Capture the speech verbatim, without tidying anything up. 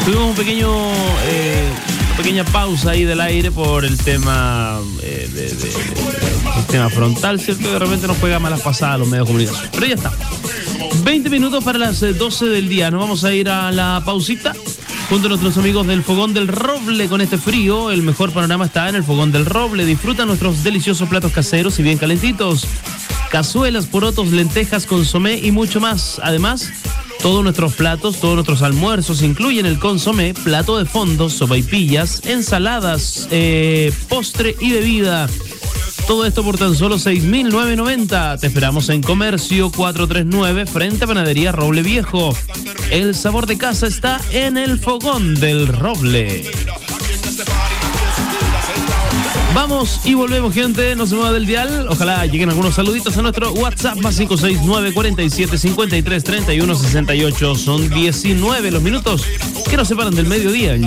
Tuvimos un pequeño, eh, una pequeña pausa ahí del aire por el tema eh, de, de, de, de sistema frontal, ¿cierto? De repente nos juega malas pasadas los medios de comunicación. Pero ya está. veinte minutos para las doce del día. Nos vamos a ir a la pausita junto a nuestros amigos del Fogón del Roble. Con este frío, el mejor panorama está en el Fogón del Roble. Disfruta nuestros deliciosos platos caseros y bien calentitos. Cazuelas, porotos, lentejas, consomé y mucho más. Además, todos nuestros platos, todos nuestros almuerzos incluyen el consomé, plato de fondo, sopaipillas, ensaladas, eh, postre y bebida. Todo esto por tan solo seis mil novecientos noventa. Te esperamos en Comercio cuatrocientos treinta y nueve frente a Panadería Roble Viejo. El sabor de casa está en el Fogón del Roble. Vamos y volvemos, gente. No se mueva del dial. Ojalá lleguen algunos saluditos a nuestro WhatsApp más cinco seis nueve, cuatro siete, cinco tres, treinta y uno sesenta y ocho. Son diecinueve los minutos que nos separan del mediodía.